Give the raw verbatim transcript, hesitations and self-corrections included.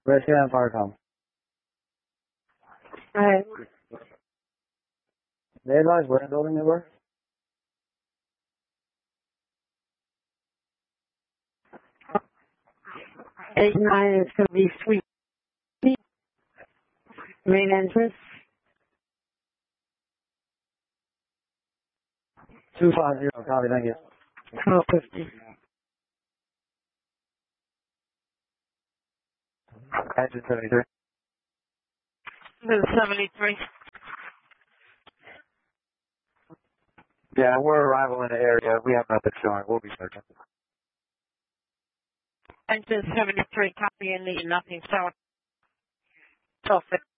Rescue and fire com. Alright. They advised where building they were? Eight nine is going to be three. Main entrance. two five zero, copy, thank you. twelve fifty. Engine seventy-three. seventy-three. Yeah, we're arrival in the area. We have nothing showing. We'll be searching. Engine seventy-three, copy and need nothing, so twelve fifty.